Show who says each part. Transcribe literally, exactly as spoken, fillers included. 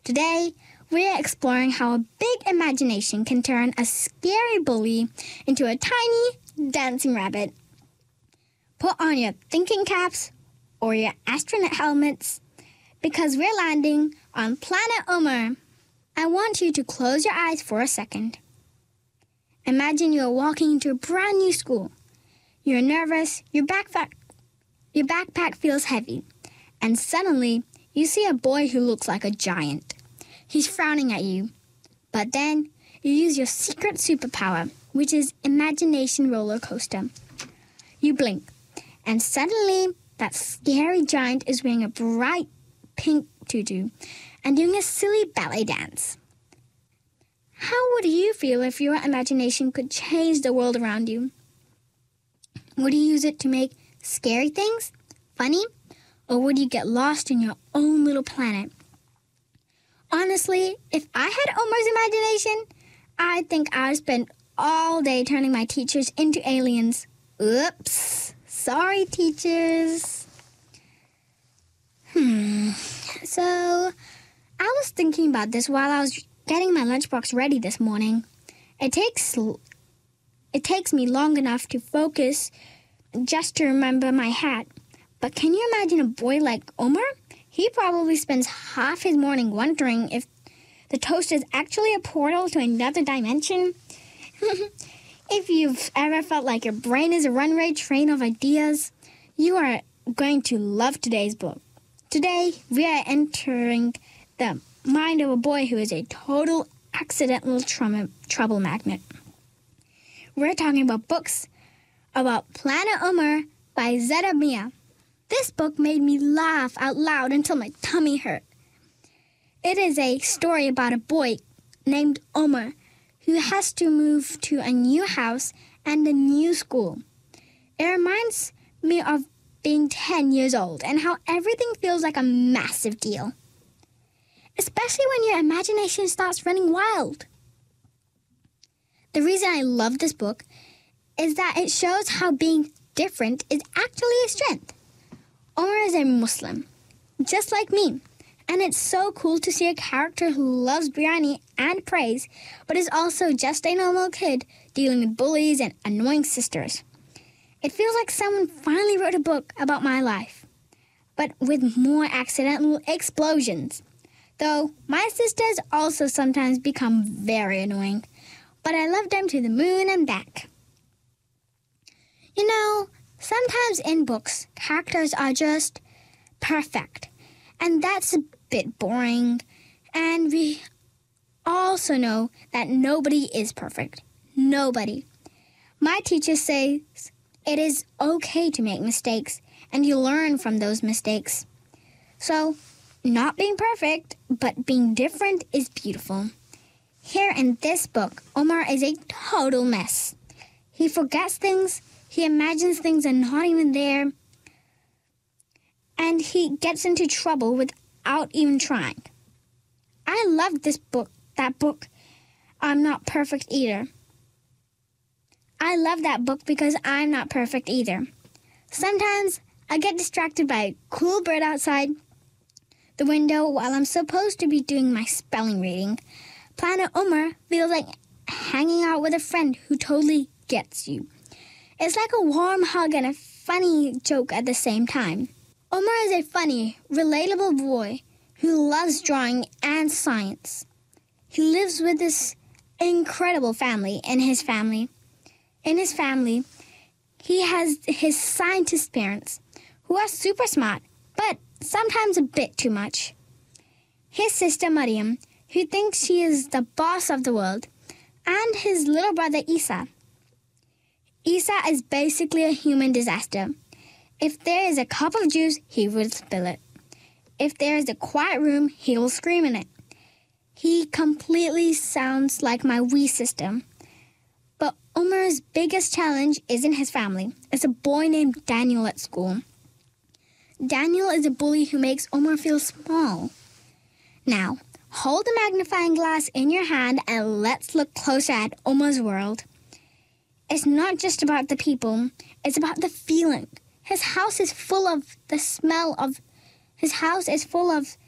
Speaker 1: Today, we're exploring how a big imagination can turn a scary bully into a tiny dancing rabbit. Put on your thinking caps or your astronaut helmets because we're landing on Planet Omer. I want you to close your eyes for a second. Imagine you're walking into a brand new school. You're nervous, your backpack, your backpack feels heavy, and suddenly you see a boy who looks like a giant. He's frowning at you. But then you use your secret superpower, which is imagination roller coaster. You blink, and suddenly that scary giant is wearing a bright pink tutu and doing a silly ballet dance. How would you feel if your imagination could change the world around you? Would you use it to make scary things funny, or would you get lost in your own little planet? Honestly, if I had Omer's imagination, I think I'd spend all day turning my teachers into aliens. Oops. Sorry, teachers. Hmm. So, I was thinking about this while I was getting my lunchbox ready this morning. It takes it takes me long enough to focus just to remember my hat. But can you imagine a boy like Omer? He probably spends half his morning wondering if the toast is actually a portal to another dimension. If you've ever felt like your brain is a runaway train of ideas, you are going to love today's book. Today, we are entering the mind of a boy who is a total accidental trauma, trouble magnet. We're talking about books about Planet Omer by Zeta Mia. This book made me laugh out loud until my tummy hurt. It is a story about a boy named Omer who has to move to a new house and a new school. It reminds me of being ten years old and how everything feels like a massive deal. Especially when your imagination starts running wild. The reason I love this book is that it shows how being different is actually a strength. Omer is a Muslim, just like me, and it's so cool to see a character who loves biryani and praise, but is also just a normal kid dealing with bullies and annoying sisters. It feels like someone finally wrote a book about my life, but with more accidental explosions. Though my sisters also sometimes become very annoying, but I love them to the moon and back. You know, sometimes in books, characters are just perfect, and that's a bit boring. And we also know that nobody is perfect. Nobody. My teacher says it is okay to make mistakes, and you learn from those mistakes. So, not being perfect, but being different is beautiful. Here in this book, Omer is a total mess. He forgets things. He imagines things are not even there. And he gets into trouble without even trying. I love this book, that book, I'm Not Perfect Either. I love that book because I'm not perfect either. Sometimes I get distracted by a cool bird outside the window while I'm supposed to be doing my spelling reading. Planet Omer feels like hanging out with a friend who totally gets you. It's like a warm hug and a funny joke at the same time. Omer is a funny, relatable boy who loves drawing and science. He lives with this incredible family in his family. In his family, he has his scientist parents who are super smart, but sometimes a bit too much. His sister Mariam, who thinks she is the boss of the world, and his little brother Isa. Isa is basically a human disaster. If there is a cup of juice, he will spill it. If there is a quiet room, he will scream in it. He completely sounds like my wee sister. But Omer's biggest challenge isn't his family. It's a boy named Daniel at school. Daniel is a bully who makes Omer feel small. Now, hold the magnifying glass in your hand and let's look closer at Omer's world. It's not just about the people, it's about the feeling. His house is full of the smell of, his house is full of